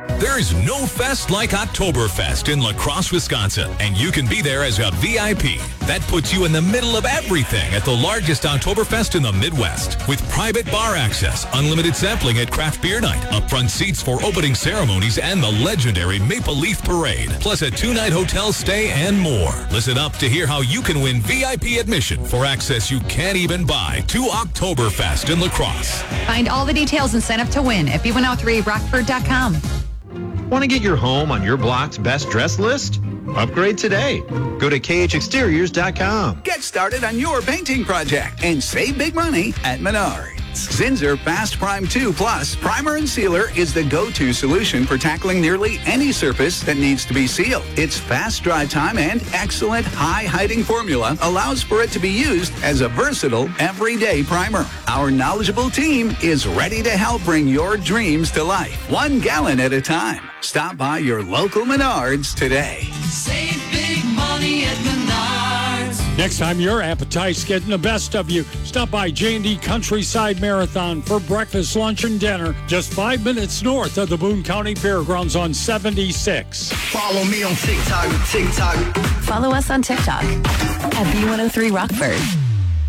There's no fest like Oktoberfest in La Crosse, Wisconsin, and you can be there as a VIP. That puts you in the middle of everything at the largest Oktoberfest in the Midwest. With private bar access, unlimited sampling at Craft Beer Night, upfront seats for opening ceremonies, and the legendary Maple Leaf Parade, plus a 2-night hotel stay and more. Listen up to hear how you can win VIP admission for access you can't even buy to Oktoberfest in La Crosse. Find all the details and sign up to win at B103Rockford.com. Want to get your home on your block's best dress list? Upgrade today. Go to KHExteriors.com. Get started on your painting project and save big money at Menards. Zinsser Fast Prime 2 Plus Primer and Sealer is the go-to solution for tackling nearly any surface that needs to be sealed. Its fast dry time and excellent high-hiding formula allows for it to be used as a versatile, everyday primer. Our knowledgeable team is ready to help bring your dreams to life, 1 gallon at a time. Stop by your local Menards today. Save big money at Menards. Next time your appetite's getting the best of you, stop by J&D Countryside Marathon for breakfast, lunch, and dinner just 5 minutes north of the Boone County Fairgrounds on 76. Follow me on TikTok. Follow us on TikTok at B103 Rockford.